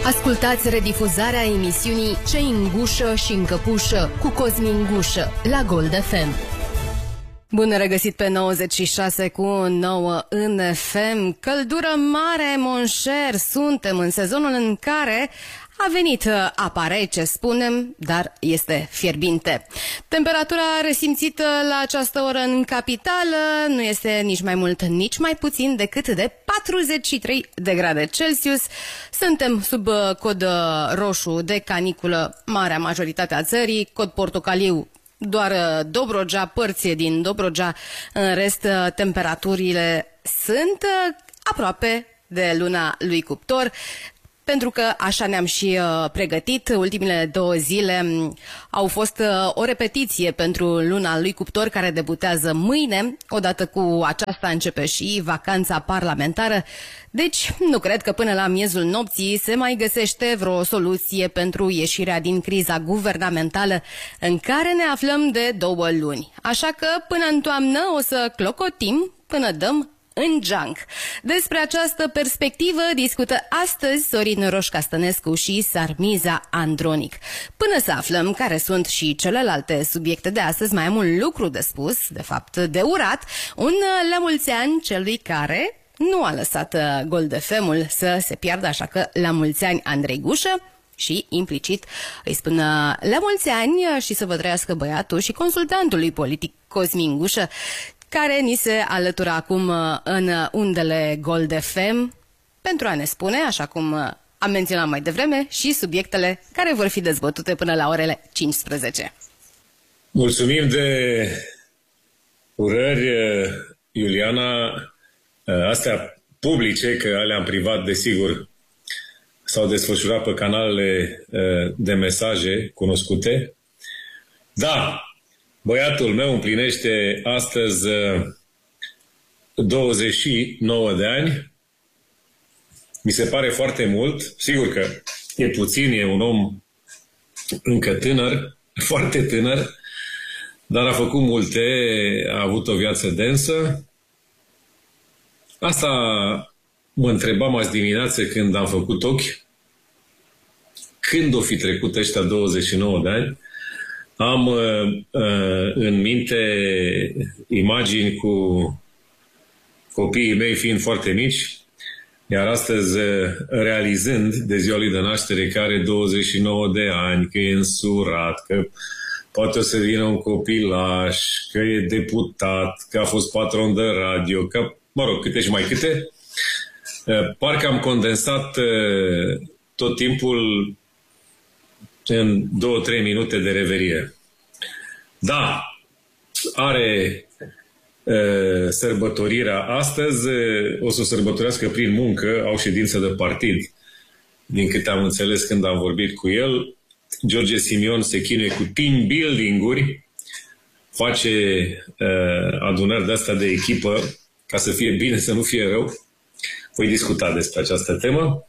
Ascultați redifuzarea emisiunii Ce în gușă și în căpușă cu Cosmin Gușă la Gold FM. Bun regăsit pe 96 cu 9 în FM. Căldură mare, mon cher, suntem în sezonul în care a venit apa rece, spunem, dar este fierbinte. Temperatura resimțită la această oră în capitală nu este nici mai mult, nici mai puțin decât de 43 de grade Celsius. Suntem sub cod roșu de caniculă, marea majoritatea țării, cod portocaliu doar Dobrogea, părți din Dobrogea, în rest temperaturile sunt aproape de luna lui Cuptor. Pentru că așa ne-am și pregătit. Ultimele 2 zile au fost o repetiție pentru luna lui Cuptor, care debutează mâine. Odată cu aceasta începe și vacanța parlamentară. Deci nu cred că până la miezul nopții se mai găsește vreo soluție pentru ieșirea din criza guvernamentală în care ne aflăm de 2 luni. Așa că până în toamnă o să clocotim până dăm în junk. Despre această perspectivă discută astăzi Sorin Roșca Stănescu și Sarmiza Andronic. Până să aflăm care sunt și celelalte subiecte de astăzi, mai am un lucru de spus, de fapt de urat, un la mulți ani celui care nu a lăsat Gold FM-ul să se piardă, așa că la mulți ani Andrei Gușă. Și implicit îi spun la mulți ani și să vă trăiască băiatul și consultantului politic Cosmin Gușă, care ni se alătură acum în undele Gold FM pentru a ne spune, așa cum am menționat mai devreme, și subiectele care vor fi dezbătute până la orele 15. Mulțumim de urări, Iuliana. Astea publice, că alea în privat, desigur, s-au desfășurat pe canalele de mesaje cunoscute. Da, băiatul meu împlinește astăzi 29 de ani. Mi se pare foarte mult. Sigur că e puțin, e un om încă tânăr, foarte tânăr, dar a făcut multe, a avut o viață densă. Asta mă întrebam azi dimineață când am făcut ochi. Când o fi trecut ăștia 29 de ani? Am în minte imagini cu copiii mei fiind foarte mici, iar astăzi realizând de ziua lui de naștere că are 29 de ani, că e însurat, că poate o să vină un copilaș, că e deputat, că a fost patron de radio, că, mă rog, câte și mai câte. Parcă am condensat tot timpul în 2-3 minute de reverie. Da, are sărbătorirea astăzi, o să o sărbătorească prin muncă, au ședință de partid. Din câte am înțeles când am vorbit cu el, George Simion se chinuie cu team building-uri, face adunări de-astea de echipă, ca să fie bine, să nu fie rău. Voi discuta despre această temă.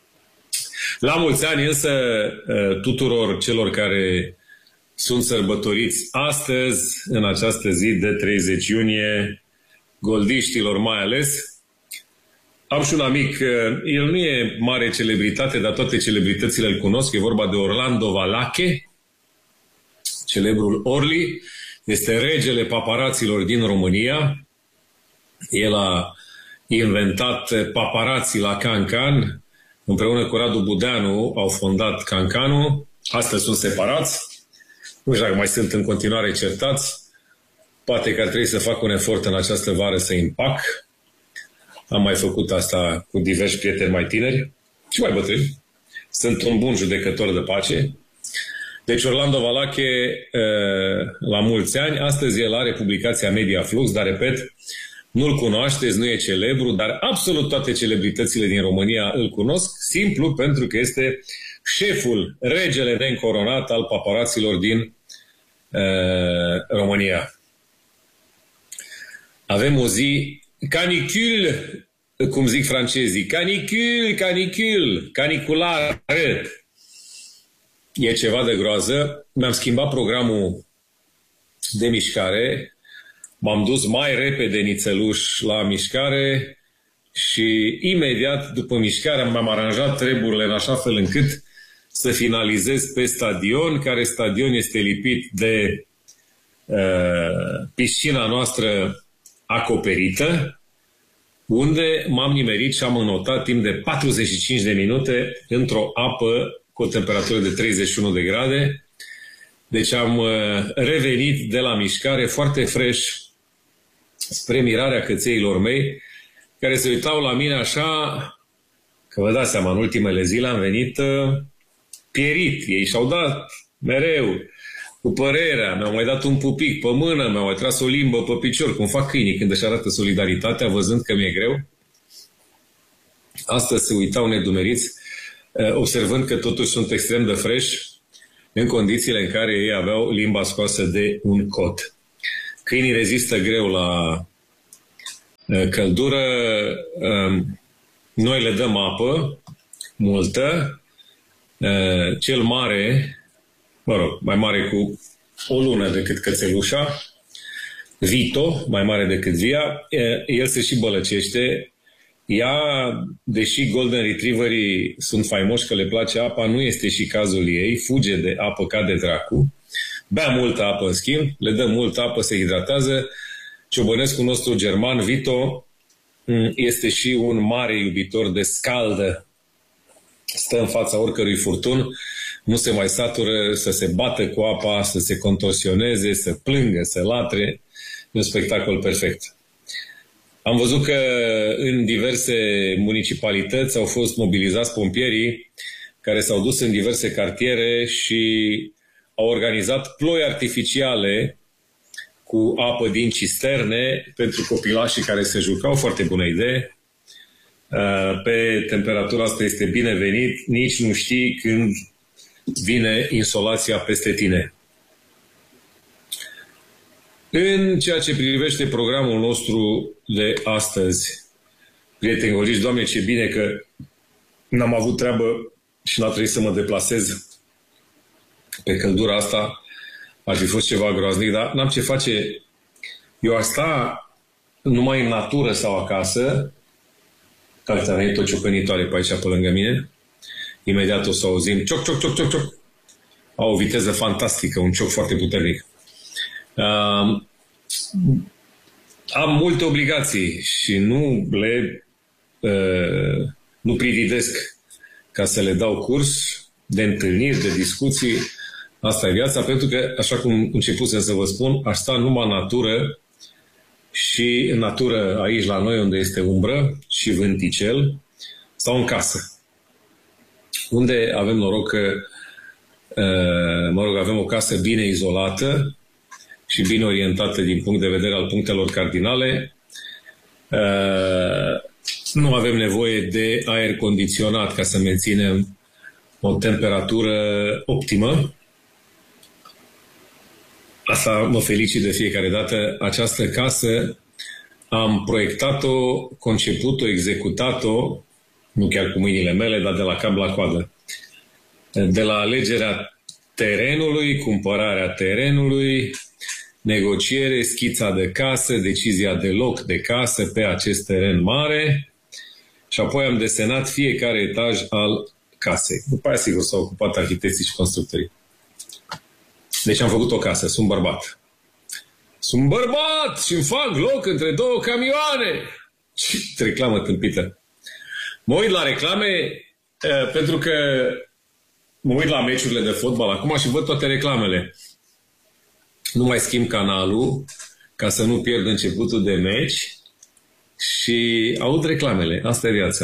La mulți ani însă tuturor celor care sunt sărbătoriți astăzi, în această zi de 30 iunie, goldiștilor mai ales. Am și un amic, el nu e mare celebritate, dar toate celebritățile îl cunosc. E vorba de Orlando Valache, celebrul Orly. Este regele paparaților din România. El a inventat paparații la Cancan. Împreună cu Radu Budeanu au fondat Cancanul. Astăzi sunt separați. Nu știu dacă mai sunt în continuare certați. Poate că ar trebui să fac un efort în această vară să împac. Am mai făcut asta cu diversi prieteni mai tineri și mai bătrâni. Sunt un bun judecător de pace. Deci Orlando Valache, la mulți ani. Astăzi el are publicația Media Flux, dar repet, nu-l cunoașteți, nu e celebru, dar absolut toate celebritățile din România îl cunosc, simplu pentru că este șeful, regele neîncoronat al paparaților din România. Avem o zi canicule, cum zic francezii, canicule, canicule, caniculară. E ceva de groază. Mi-am schimbat programul de mișcare. M-am dus mai repede nițeluș la mișcare. și imediat după mișcare mi-am aranjat treburile în așa fel încât să finalizez pe stadion, care stadion este lipit de piscina noastră acoperită, unde m-am nimerit și am înotat timp de 45 de minute într-o apă cu o temperatură de 31 de grade. Deci am revenit de la mișcare foarte fresh, spre mirarea cățeilor mei, care se uitau la mine așa, că vă dați seama, în ultimele zile am venit pierit. Ei și-au dat mereu cu părerea, mi-au mai dat un pupic pe mână, mi-au mai tras o limbă pe picior, cum fac câinii când își arată solidaritatea, văzând că mi-e greu. Astăzi se uitau nedumeriți, observând că totuși sunt extrem de fresh, în condițiile în care ei aveau limba scoasă de un cot. Câinii rezistă greu la căldură, noi le dăm apă multă, cel mare, mă rog, mai mare cu o lună decât cățelușa, Vito, mai mare decât Via, el se și bălăcește. Ea, deși Golden Retrieverii sunt faimoși că le place apa, nu este și cazul ei, fuge de apă ca de dracu, bea multă apă în schimb, le dă multă apă, se hidratează. Ciobănescul nostru german, Vito, este și un mare iubitor de scaldă. Stă în fața oricărui furtun, nu se mai satură să se bată cu apa, să se contorsioneze, să plângă, să latre. E un spectacol perfect. Am văzut că în diverse municipalități au fost mobilizați pompierii care s-au dus în diverse cartiere și au organizat ploi artificiale cu apă din cisterne pentru copilașii care se jucau. Foarte bună idee. Pe temperatura asta este binevenit. Nici nu știi când vine insolația peste tine. În ceea ce privește programul nostru de astăzi, prieteni goliși, Doamne, ce bine că n-am avut treabă și n-a trebuit să mă deplasez pe căldura asta. Ar fi fost ceva groaznic, dar n-am ce face. Eu aș sta numai în natură sau acasă. Uite, a venit o ciocănitoare pe aici, pe lângă mine. Imediat o să auzim cioc, cioc, cioc, cioc, cioc. Au o viteză fantastică, un cioc foarte puternic. Am multe obligații și nu prividesc ca să le dau curs de întâlniri, de discuții. Asta e viața, pentru că, așa cum începusem să vă spun, aș sta numai în natură și în natură aici la noi, unde este umbră și vânticel, sau în casă, unde avem noroc că avem o casă bine izolată și bine orientată din punct de vedere al punctelor cardinale. Nu avem nevoie de aer condiționat ca să menținem o temperatură optimă. Asta mă felicit de fiecare dată. Această casă am proiectat-o, conceput-o, executat-o, nu chiar cu mâinile mele, dar de la cap la coadă. De la alegerea terenului, cumpărarea terenului, negociere, schița de casă, decizia de loc de casă pe acest teren mare și apoi am desenat fiecare etaj al casei. După aia, sigur, s-au ocupat arhitecții și constructorii. Deci am făcut o casă, sunt bărbat. Sunt bărbat și îmi fac loc între două camioane. Ce reclamă tâmpită. Mă uit la reclame pentru că mă uit la meciurile de fotbal acum și văd toate reclamele. Nu mai schimb canalul ca să nu pierd începutul de meci și aud reclamele. Asta e viața.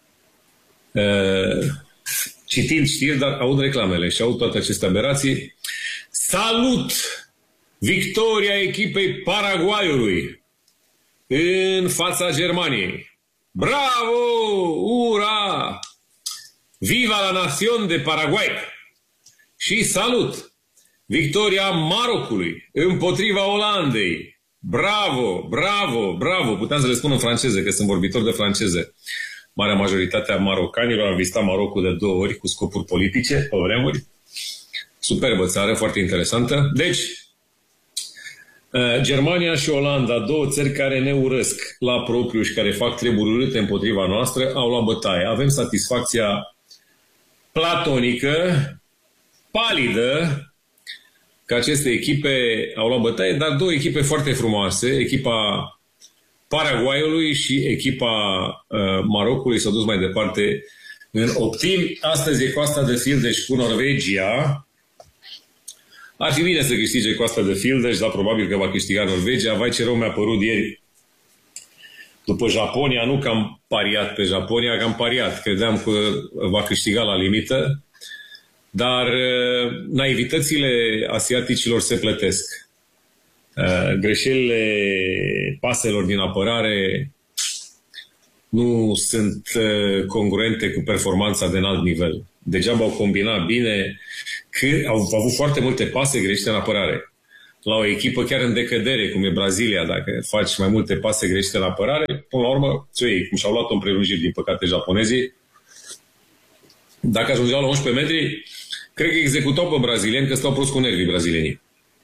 Citind știri, dar aud reclamele și aud toate aceste aberații. Salut! Victoria echipei Paraguayului în fața Germaniei. Bravo! Ura! Viva la nación de Paraguay! Și salut! Victoria Marocului împotriva Olandei. Bravo! Bravo! Bravo! Puteam să le spun în franceză, că sunt vorbitor de franceză. Marea majoritate a marocanilor am vizitat Marocul de 2 ori cu scopuri politice, pe vremuri. Superbă țară, foarte interesantă. Deci, Germania și Olanda, două țări care ne urăsc la propriu și care fac treburi urâte împotriva noastră, au luat bătaie. Avem satisfacția platonică, palidă, că aceste echipe au luat bătaie, dar două echipe foarte frumoase, echipa Paraguayului și echipa Marocului s-au dus mai departe în optimi. Astăzi e Coasta de Fildeș cu Norvegia. Ar fi bine să câștige Coasta de Fildeș, dar probabil că va câștiga Norvegia. Vai, ce rău mi-a părut ieri după Japonia. Nu că am pariat pe Japonia, că am pariat. Credeam că va câștiga la limită. Dar naivitățile asiaticilor se plătesc. Greșelile paselor din apărare nu sunt congruente cu performanța de înalt nivel. Degeaba au combinat bine, că au avut foarte multe pase greșite în apărare. La o echipă chiar în decădere, cum e Brazilia, dacă faci mai multe pase greșite în apărare, până la urmă, ți-o iei. Cum și-au luat-o în prelungiri, din păcate, japonezii. Dacă ajungeau la 11 metri, cred că executau pe brazilieni, că stau prost cu nervii brazilienii.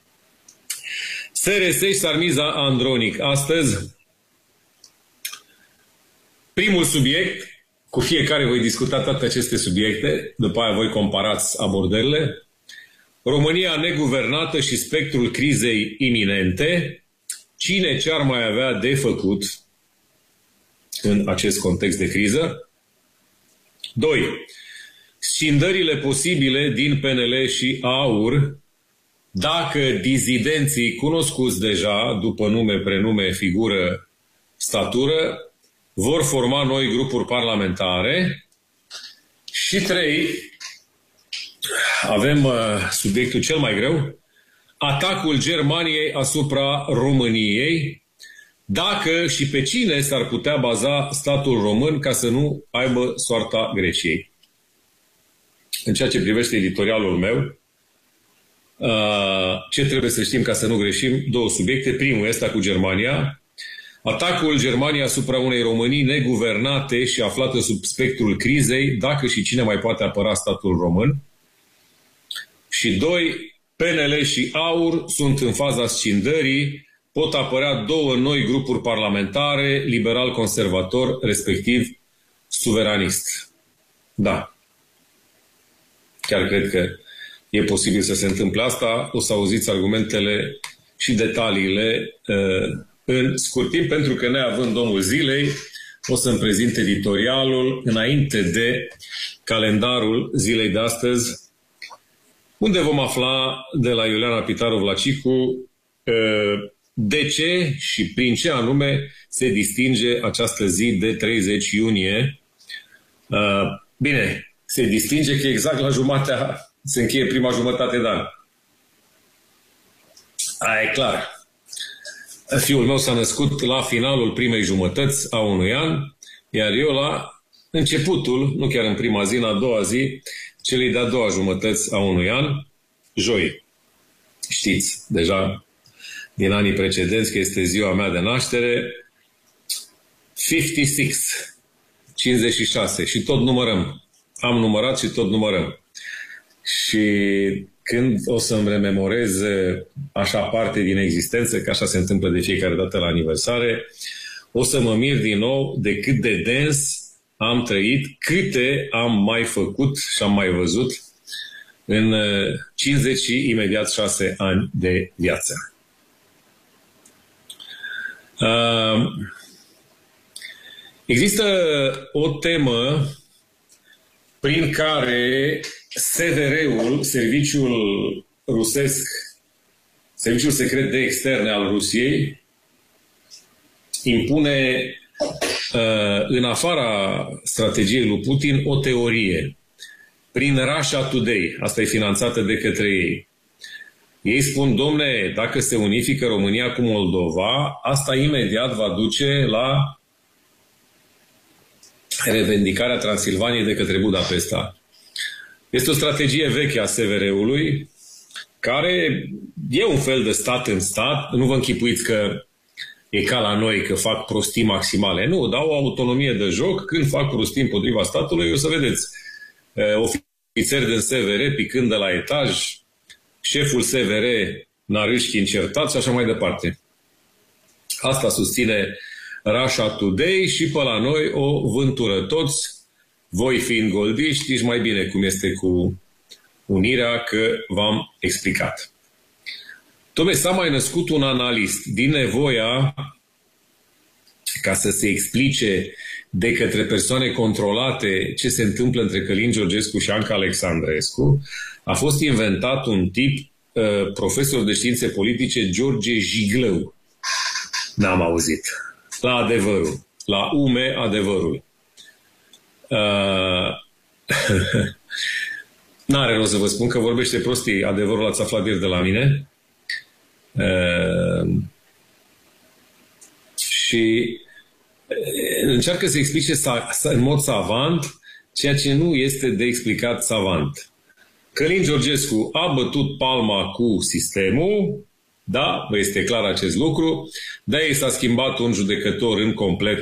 SRS și Sarmiza Andronic. Astăzi, primul subiect, cu fiecare voi discuta toate aceste subiecte, după aia voi comparați abordările. România neguvernată și spectrul crizei iminente. Cine ce ar mai avea de făcut în acest context de criză? 2. Scindările posibile din PNL și AUR, dacă dizidenții cunoscuți deja, după nume, prenume, figură, statură, vor forma noi grupuri parlamentare. Și 3, avem subiectul cel mai greu, atacul Germaniei asupra României, dacă și pe cine s-ar putea baza statul român ca să nu aibă soarta Greciei. În ceea ce privește editorialul meu, ce trebuie să știm ca să nu greșim? Două subiecte. Primul este cu Germania. Atacul Germaniei asupra unei Românii neguvernate și aflată sub spectrul crizei, dacă și cine mai poate apăra statul român. Și 2. PNL și AUR sunt în faza scindării. Pot apărea două noi grupuri parlamentare, liberal-conservator, respectiv suveranist. Da. Chiar cred că e posibil să se întâmple asta. O să auziți argumentele și detaliile în scurt timp, pentru că neavând omul zilei, o să-mi prezint editorialul înainte de calendarul zilei de astăzi, unde vom afla de la Iuliana Pitaru-Vlacicu de ce și prin ce anume se distinge această zi de 30 iunie. Bine, se distinge că exact la jumatea se încheie prima jumătate de an. Aia e clar. Fiul meu s-a născut la finalul primei jumătăți a unui an, iar eu la începutul, nu chiar în prima zi, în a doua zi, celei de-a doua jumătăți a unui an, joi. Știți deja din anii precedenți că este ziua mea de naștere, 56, și tot numărăm. Am numărat și tot numărăm. Și când o să-mi rememorez așa parte din existență, că așa se întâmplă de fiecare dată la aniversare, o să mă mir din nou de cât de dens am trăit, câte am mai făcut și am mai văzut în 50 și imediat 6 ani de viață. Există o temă prin care SVR-ul, Serviciul Rusesc, Serviciul Secret de Externe al Rusiei, impune în afara strategiei lui Putin o teorie prin Russia Today. Asta e finanțată de către ei. Ei spun, domne, dacă se unifică România cu Moldova, asta imediat va duce la revendicarea Transilvaniei de către Budapesta. Este o strategie veche a SVR-ului, care e un fel de stat în stat. Nu vă închipuiți că e ca la noi, că fac prostii maximale. Nu, dau o autonomie de joc. Când fac prostii împotriva statului, o să vedeți ofițeri din SVR picând de la etaj, șeful SVR Narișchi încertați și așa mai departe. Asta susține Russia Today și pe la noi o vântură toți, voi fiind goldiști, știți mai bine cum este cu unirea, că v-am explicat. Dom'le, s-a mai născut un analist din nevoia ca să se explice de către persoane controlate ce se întâmplă între Călin Georgescu și Anca Alexandrescu. A fost inventat un tip, profesor de științe politice, George Jiglău. N-am auzit. La Adevărul. La UME Adevărul. N-are rost să vă spun că vorbește prostii. Adevărul l-ați aflat ieri de la mine. Și încearcă să explice în mod savant ceea ce nu este de explicat savant. Călin Georgescu a bătut palma cu sistemul, da, vă este clar acest lucru, de-aia s-a schimbat un judecător în complet